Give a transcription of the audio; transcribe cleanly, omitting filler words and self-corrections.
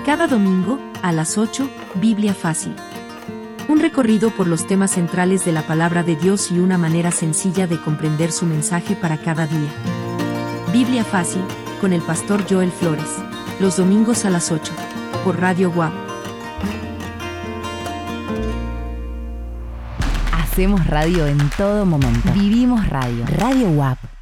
Cada domingo, a las 8, Biblia Fácil. Un recorrido por los temas centrales de la palabra de Dios y una manera sencilla de comprender su mensaje para cada día. Biblia Fácil, con el pastor Joel Flores. Los domingos a las 8, por Radio WAP. Hacemos radio en todo momento. Vivimos radio. Radio WAP.